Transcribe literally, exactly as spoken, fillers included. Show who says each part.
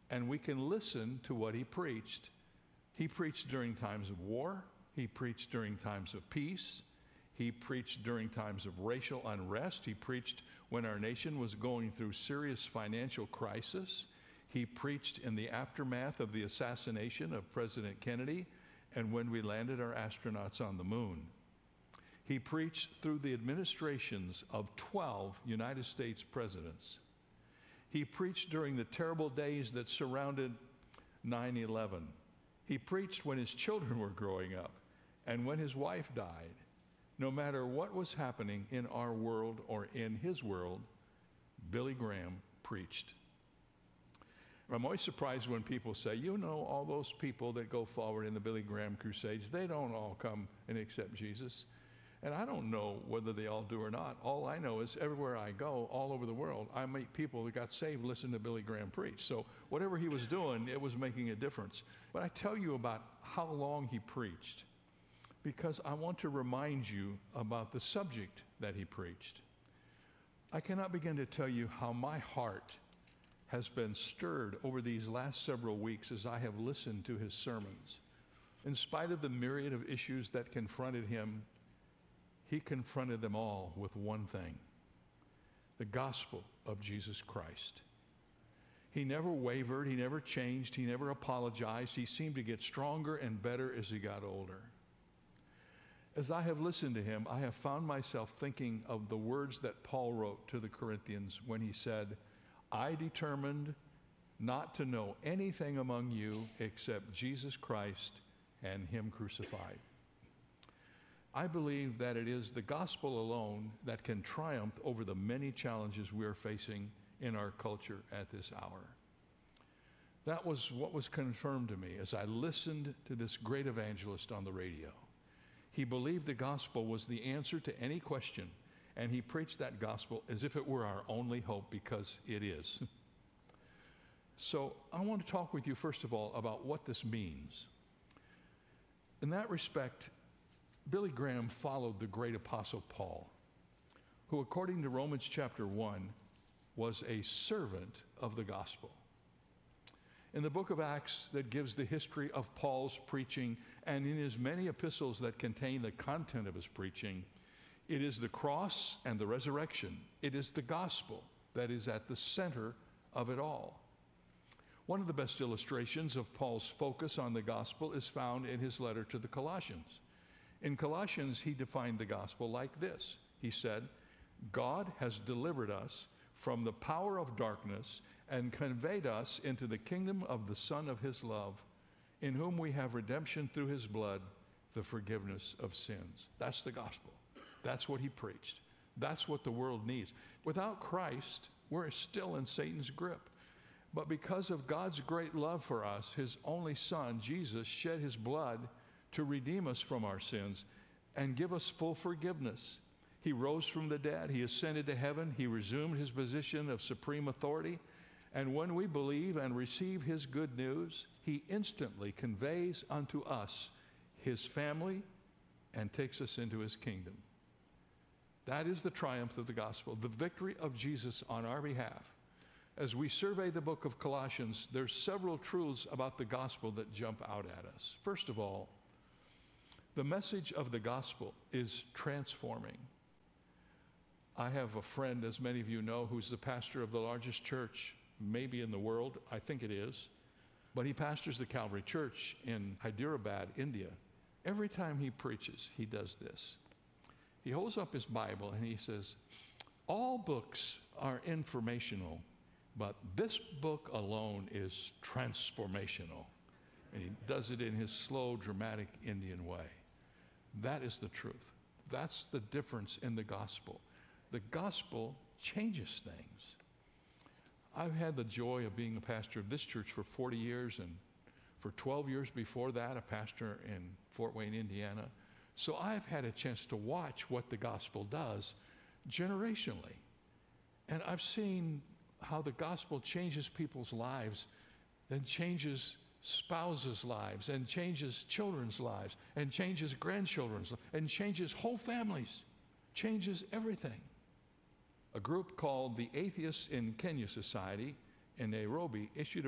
Speaker 1: and we can listen to what he preached. He preached during times of war. He preached during times of peace. He preached during times of racial unrest. He preached when our nation was going through serious financial crisis. He preached in the aftermath of the assassination of President Kennedy and when we landed our astronauts on the moon. He preached through the administrations of twelve United States presidents. He preached during the terrible days that surrounded nine eleven. He preached when his children were growing up and when his wife died. No matter what was happening in our world or in his world, Billy Graham preached. I'm always surprised when people say, you know, all those people that go forward in the Billy Graham crusades, they don't all come and accept Jesus. And I don't know whether they all do or not. All I know is everywhere I go, all over the world, I meet people that got saved listening to Billy Graham preach. So whatever he was doing, it was making a difference. But I tell you about how long he preached, because I want to remind you about the subject that he preached. I cannot begin to tell you how my heart has been stirred over these last several weeks as I have listened to his sermons. In spite of the myriad of issues that confronted him, he confronted them all with one thing: the gospel of Jesus Christ. He never wavered, he never changed, he never apologized. He seemed to get stronger and better as he got older. As I have listened to him, I have found myself thinking of the words that Paul wrote to the Corinthians when he said, I determined not to know anything among you except Jesus Christ and him crucified. I believe that it is the gospel alone that can triumph over the many challenges we are facing in our culture at this hour. That was what was confirmed to me as I listened to this great evangelist on the radio. He believed the gospel was the answer to any question, and he preached that gospel as if it were our only hope, because it is. So I want to talk with you first of all about what this means. In that respect, Billy Graham followed the great apostle Paul, who according to Romans chapter one was a servant of the gospel. In the book of Acts that gives the history of Paul's preaching, and in his many epistles that contain the content of his preaching, it is the cross and the resurrection. It is the gospel that is at the center of it all. One of the best illustrations of Paul's focus on the gospel is found in his letter to the Colossians. In Colossians, he defined the gospel like this. He said, God has delivered us from the power of darkness and conveyed us into the kingdom of the Son of his love, in whom we have redemption through his blood, the forgiveness of sins. That's the gospel. That's what he preached. That's what the world needs. Without Christ, we're still in Satan's grip. But because of God's great love for us, his only Son, Jesus, shed his blood to redeem us from our sins and give us full forgiveness. He rose from the dead. He ascended to heaven. He resumed his position of supreme authority. And when we believe and receive his good news, he instantly conveys unto us his family and takes us into his kingdom. That is the triumph of the gospel, the victory of Jesus on our behalf. As we survey the book of Colossians, there's several truths about the gospel that jump out at us. First of all, the message of the gospel is transforming. I have a friend, as many of you know, who's the pastor of the largest church maybe in the world. I think it is. But he pastors the Calvary Church in Hyderabad, India. Every time he preaches, he does this. He holds up his Bible and he says, all books are informational, but this book alone is transformational. And he does it in his slow, dramatic Indian way. That is the truth. That's the difference in the gospel. The gospel changes things. I've had the joy of being a pastor of this church for forty years, and for twelve years before that, a pastor in Fort Wayne, Indiana. So I've had a chance to watch what the gospel does generationally. And I've seen how the gospel changes people's lives, then changes spouses' lives, and changes children's lives, and changes grandchildren's lives, and changes whole families, changes everything. A group called the Atheists in Kenya Society in Nairobi issued